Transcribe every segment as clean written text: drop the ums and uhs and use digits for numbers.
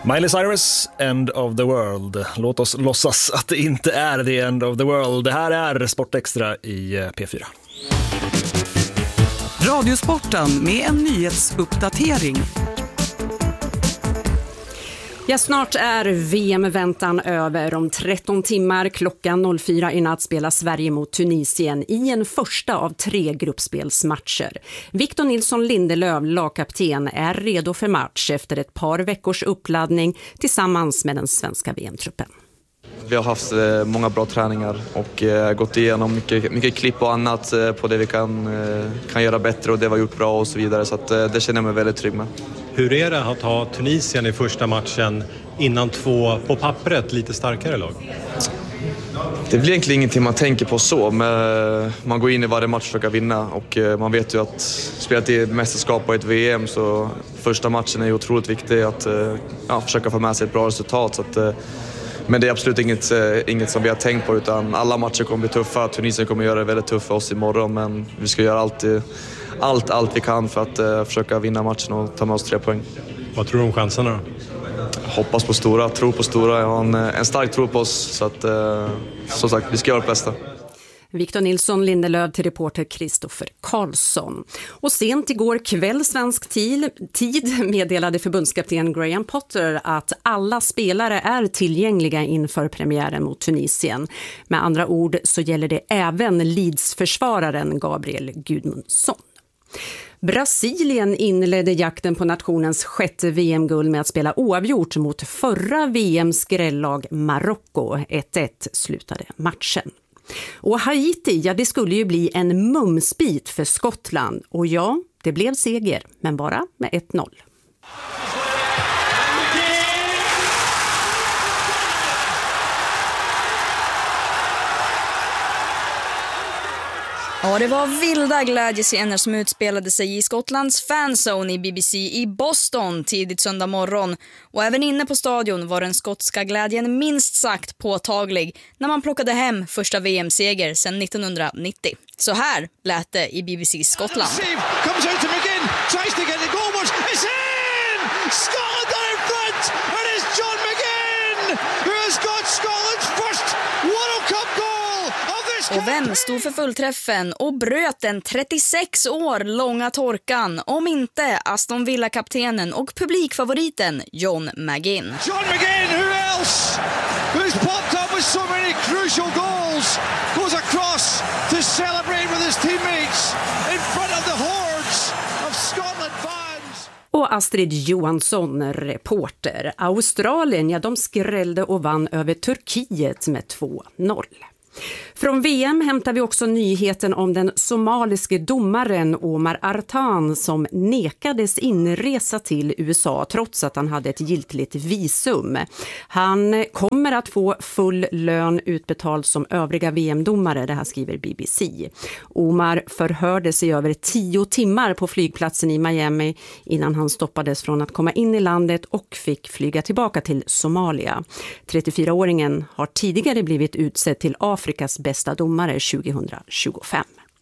Miley Cyrus, End of the World. Låt oss låtsas att det inte är the end of the world. Det här är Sportextra i P4. Radiosporten med en nyhetsuppdatering. Ja, snart är VM-väntan över. Om 13 timmar klockan 04 i natt spelar Sverige mot Tunisien i en första av 3 gruppspelsmatcher. Victor Nilsson Lindelöf, lagkapten, är redo för match efter ett par veckors uppladdning tillsammans med den svenska VM-truppen. Vi har haft många bra träningar och gått igenom mycket klipp och annat på det vi kan göra bättre och det vi har gjort bra och så vidare. Så att, det känner jag mig väldigt trygg med. Hur är det att ha Tunisien i första matchen innan 2 på pappret lite starkare lag? Det blir egentligen ingenting man tänker på så, men man går in i varje match och försöker vinna och man vet ju att spelat i ett mästerskap och ett VM så första matchen är ju otroligt viktig att försöka få med sig ett bra resultat. Så att, men det är absolut inget som vi har tänkt på, utan alla matcher kommer bli tuffa. Tunisien kommer göra det väldigt tufft för oss imorgon, men vi ska göra allt vi kan för att försöka vinna matchen och ta med oss 3 poäng. Vad tror du om chanserna då? Hoppas på stora, tro på stora. Jag har en stark tro på oss, så att som sagt, vi ska göra det bästa. Victor Nilsson Lindelöf till reporter Kristoffer Karlsson. Och sent igår kväll svensk tid meddelade förbundskapten Graham Potter att alla spelare är tillgängliga inför premiären mot Tunisien. Med andra ord så gäller det även Leeds-försvararen Gabriel Gudmundsson. Brasilien inledde jakten på nationens 6:e VM-guld med att spela oavgjort mot förra VM-skrällag Marocko. 1-1 slutade matchen. Och Haiti, det skulle ju bli en mumsbit för Skottland. Och ja, det blev seger, men bara med 1-0. Ja, det var vilda glädjescener som utspelade sig i Skottlands fanzone i BBC i Boston tidigt söndag morgon. Och även inne på stadion var den skotska glädjen minst sagt påtaglig när man plockade hem första VM-seger sedan 1990. Så här lät det i BBC Skottland. Och vem stod för fullträffen och bröt den 36 år långa torkan om inte Aston Villa-kaptenen och publikfavoriten John McGinn. John McGinn, who else? Who's popped up with so many crucial goals, goes across to celebrate with his teammates in front of the hordes of Scotland fans. Och Astrid Johansson, reporter. Australien, ja, de skrällde och vann över Turkiet med 2-0. Från VM hämtar vi också nyheten om den somaliske domaren Omar Artan som nekades inresa till USA trots att han hade ett giltigt visum. Han kommer att få full lön utbetald som övriga VM-domare, det här skriver BBC. Omar förhördes i över 10 timmar på flygplatsen i Miami innan han stoppades från att komma in i landet och fick flyga tillbaka till Somalia. 34-åringen har tidigare blivit utsedd till Afrikas bästa domare 2025.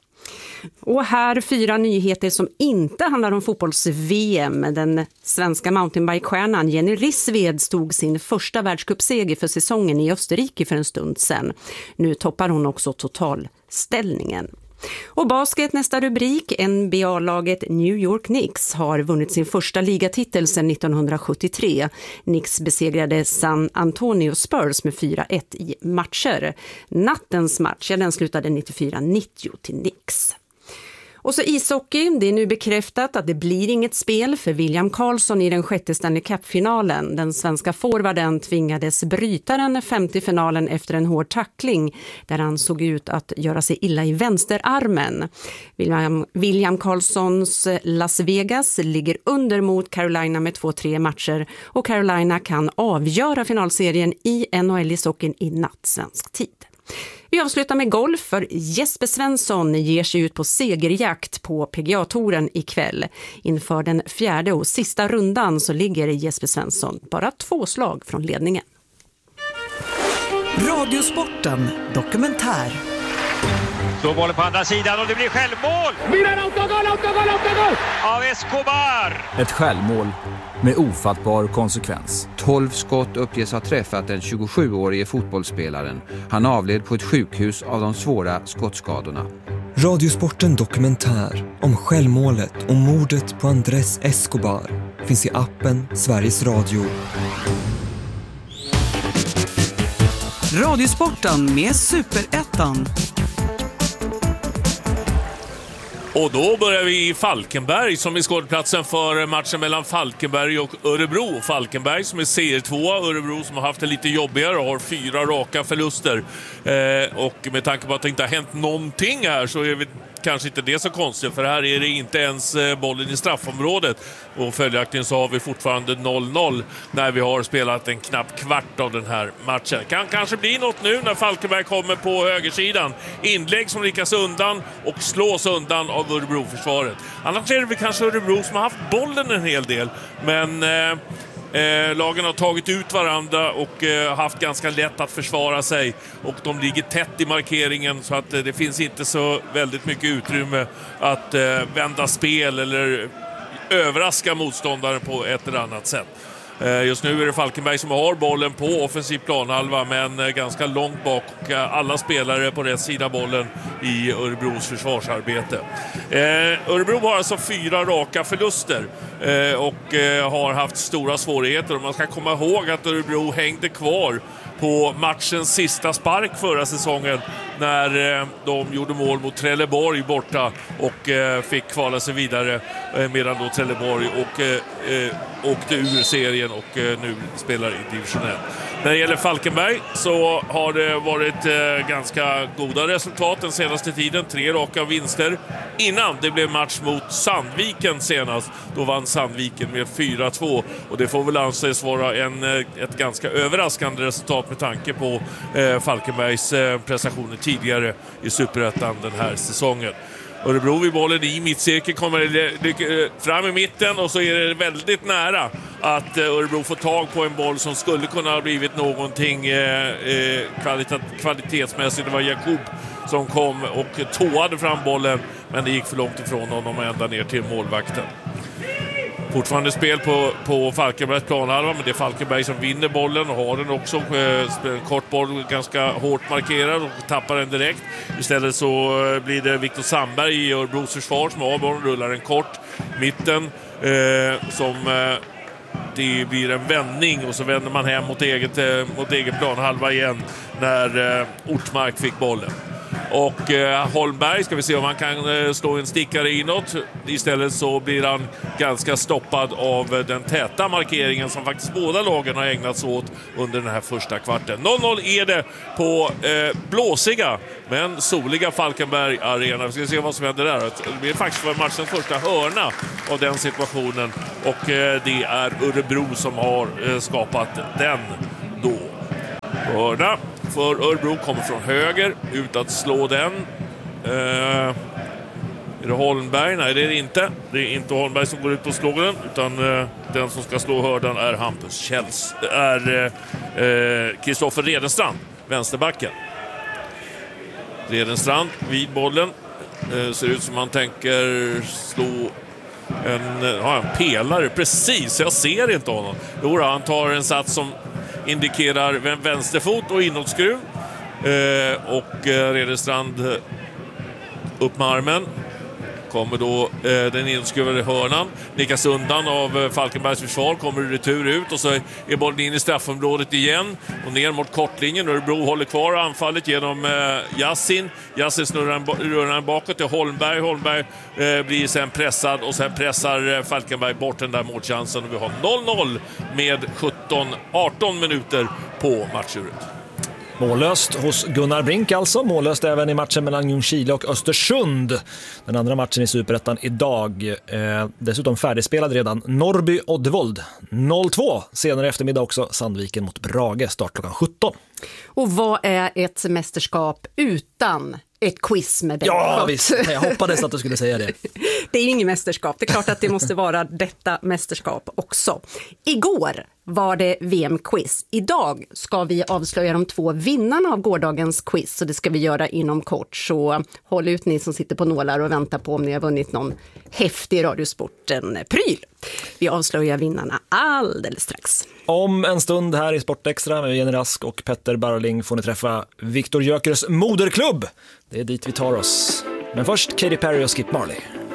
Och här 4 nyheter som inte handlar om fotbolls-VM. Den svenska mountainbike-stjärnan Jenny Rissved stod sin första världscupseger för säsongen i Österrike för en stund sedan. Nu toppar hon också totalställningen. Och basket, nästa rubrik. NBA-laget New York Knicks har vunnit sin första ligatitel sedan 1973. Knicks besegrade San Antonio Spurs med 4-1 i matcher. Nattens match, den slutade 94-90 till Knicks. Och så ishockey, det är nu bekräftat att det blir inget spel för William Karlsson i den 6:e Stanley Cup-finalen. Den svenska forwarden tvingades bryta den 5:e finalen efter en hård tackling där han såg ut att göra sig illa i vänsterarmen. William Karlssons Las Vegas ligger under mot Carolina med 2-3 matcher och Carolina kan avgöra finalserien i NHL-ishockeyn i natt svensk tid. Vi avslutar med golf för Jesper Svensson ger sig ut på segerjakt på PGA-touren ikväll. Inför den 4:e och sista rundan så ligger Jesper Svensson bara 2 slag från ledningen. Radiosporten dokumentär. Slår bollen på andra sidan och det blir självmål! Milan, autogol! Av Escobar! Ett självmål med ofattbar konsekvens. 12 skott uppges ha träffat den 27-årige fotbollsspelaren. Han avled på ett sjukhus av de svåra skottskadorna. Radiosporten dokumentär om självmålet och mordet på Andrés Escobar finns i appen Sveriges Radio. Radiosporten med Superettan. Och då börjar vi i Falkenberg som är skådeplatsen för matchen mellan Falkenberg och Örebro. Falkenberg som är CR2, Örebro som har haft det lite jobbigare och har 4 raka förluster. Och med tanke på att det inte har hänt någonting här så är vi kanske inte det så konstigt, för här är det inte ens bollen i straffområdet och följaktligen så har vi fortfarande 0-0 när vi har spelat en knapp kvart av den här matchen. Kan kanske bli något nu när Falkenberg kommer på högersidan. Inlägg som lyckas undan och slås undan av Örebro-försvaret. Annars är det väl kanske Örebro som har haft bollen en hel del, men lagen har tagit ut varandra och haft ganska lätt att försvara sig och de ligger tätt i markeringen så att det finns inte så väldigt mycket utrymme att vända spel eller överraska motståndaren på ett eller annat sätt. Just nu är det Falkenberg som har bollen på offensiv planhalva men ganska långt bak och alla spelare på rätt sida bollen i Örebros försvarsarbete. Örebro har alltså 4 raka förluster och har haft stora svårigheter och man ska komma ihåg att Örebro hängde kvar på matchens sista spark förra säsongen när de gjorde mål mot Trelleborg borta och fick kvala sig vidare medan då Trelleborg åkte ur serien och nu spelar i division 1. När det gäller Falkenberg så har det varit ganska goda resultat den senaste tiden. 3 raka vinster innan det blev match mot Sandviken senast. Då vann Sandviken med 4-2 och det får väl anses vara ett ganska överraskande resultat med tanke på Falkenbergs prestationer tidigare i Superettan den här säsongen. Örebro vid bollen i mittcirkel kommer fram i mitten och så är det väldigt nära att Örebro får tag på en boll som skulle kunna ha blivit någonting kvalitetsmässigt. Det var Jakub som kom och tåade fram bollen men det gick för långt ifrån honom och ända ner till målvakten. Fortfarande spel på Falkenbergs planhalva, men det är Falkenberg som vinner bollen och har den också. En kort boll, ganska hårt markerad och tappar den direkt. Istället så blir det Viktor Sandberg i Örebros försvar som har bollen, rullar en kort mitten det blir en vändning och så vänder man hem mot egen planhalva igen när Ortmark fick bollen. Och Holmberg ska vi se om han kan slå en stickare inåt. Istället så blir han ganska stoppad av den täta markeringen som faktiskt båda lagen har ägnat sig åt under den här första kvarten. 0-0 är det på blåsiga men soliga Falkenberg Arena. Vi ska se vad som händer där. Det blir faktiskt för matchens första hörna av den situationen och det är Örebro som har skapat den då. Hörna för Örebro kommer från höger ut att slå den. Är det Holmberg? Nej, det är det inte. Det är inte Holmberg som går ut och slår den utan den som ska slå hördan är Hampus Kjells. Det är Kristoffer Redenstrand, vänsterbacken. Redenstrand vid bollen. Ser ut som man tänker slå en pelare. Precis, jag ser inte honom. Jo, han tar en sats som indikerar vänsterfot och inåtskruv och Redenstrand upp med armen. Kommer då den inskruvade hörnan. Nickas undan av Falkenbergs försvar. Kommer retur ut och så är bollen in i straffområdet igen. Och ner mot kortlinjen. Örebro håller kvar anfallet genom Yassin. Yassin rullar den bakåt till Holmberg. Holmberg blir sen pressad och sen pressar Falkenberg bort den där målchansen. Och vi har 0-0 med 17-18 minuter på matchuret. Mållöst hos Gunnar Brink alltså. Mållöst även i matchen mellan Ljungskile och Östersund. Den andra matchen i Superettan idag. Dessutom färdigspelad redan. Norrby Oddevold 0-2. Senare eftermiddag också Sandviken mot Brage. Start klockan 17. Och vad är ett mästerskap utan ett quiz med Bengt? Ja, visst. Jag hoppades att du skulle säga det. Det är ju inget mästerskap. Det är klart att det måste vara detta mästerskap också. Igår var det VM-quiz. Idag ska vi avslöja de 2 vinnarna av gårdagens quiz, så det ska vi göra inom kort. Så håll ut ni som sitter på nålar och väntar på om ni har vunnit någon häftig Radiosporten-pryl. Vi avslöjar vinnarna alldeles strax. Om en stund här i Sportextra med Jenny Rask och Petter Barling får ni träffa Viktor Jökers moderklubb. Det är dit vi tar oss. Men först Katy Perry och Skip Marley.